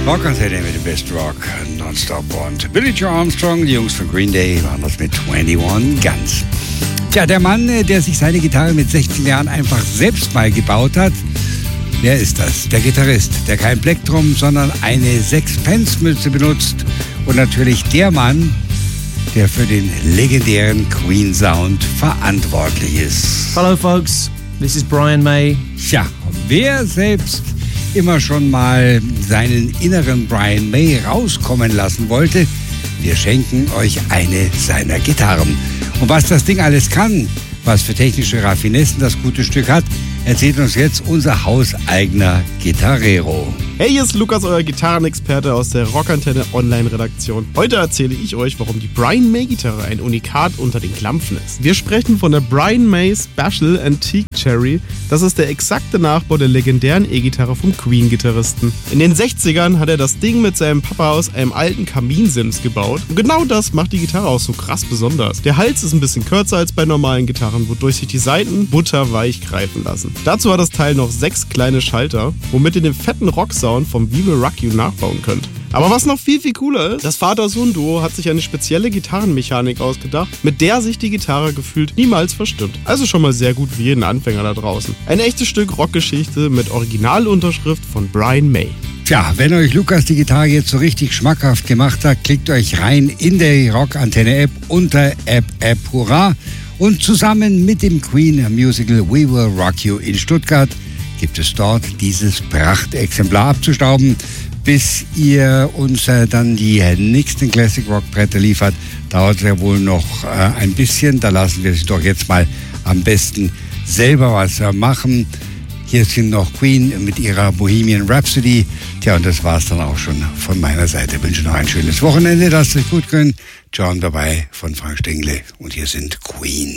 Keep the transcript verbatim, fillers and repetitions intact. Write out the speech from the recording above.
Rockantenne mit dem Best Rock Nonstop und Billy Joe Armstrong, die Jungs von Green Day, waren das mit einundzwanzig Guns. Tja, der Mann, der sich seine Gitarre mit sechzehn Jahren einfach selbst mal gebaut hat, wer ist das? Der Gitarrist, der kein Plektrum, sondern eine Sechspence-Mütze benutzt und natürlich der Mann, der für den legendären Queen-Sound verantwortlich ist. Hello folks, this is Brian May. Tja, wer selbst immer schon mal seinen inneren Brian May rauskommen lassen wollte, wir schenken euch eine seiner Gitarren. Und was das Ding alles kann, was für technische Raffinessen das gute Stück hat, erzählt uns jetzt unser hauseigener Gitarrero. Hey, hier ist Lukas, euer Gitarrenexperte aus der Rockantenne Online-Redaktion. Heute erzähle ich euch, warum die Brian May-Gitarre ein Unikat unter den Klampfen ist. Wir sprechen von der Brian May Special Antique Cherry. Das ist der exakte Nachbau der legendären E-Gitarre vom Queen-Gitarristen. In den sechzigern hat er das Ding mit seinem Papa aus einem alten Kaminsims gebaut. Und genau das macht die Gitarre auch so krass besonders. Der Hals ist ein bisschen kürzer als bei normalen Gitarren, wodurch sich die Saiten butterweich greifen lassen. Dazu hat das Teil noch sechs kleine Schalter, womit ihr den fetten Rocksound vom We Will Rock You nachbauen könnt. Aber was noch viel, viel cooler ist, das Vater-Sohn-Duo hat sich eine spezielle Gitarrenmechanik ausgedacht, mit der sich die Gitarre gefühlt niemals verstimmt. Also schon mal sehr gut für jeden Anfänger da draußen. Ein echtes Stück Rockgeschichte mit Originalunterschrift von Brian May. Tja, wenn euch Lukas die Gitarre jetzt so richtig schmackhaft gemacht hat, klickt euch rein in der Rockantenne-App unter App App Hurra und zusammen mit dem Queen Musical We Will Rock You in Stuttgart gibt es dort dieses Prachtexemplar abzustauben. Bis ihr uns äh, dann die nächsten Classic Rock Bretter liefert, dauert es ja wohl noch äh, ein bisschen. Da lassen wir sich doch jetzt mal am besten selber was äh, machen. Hier sind noch Queen mit ihrer Bohemian Rhapsody. Tja, und das war's dann auch schon von meiner Seite. Ich wünsche noch ein schönes Wochenende, lasst euch gut können. John dabei von Frank Stingle und hier sind Queen.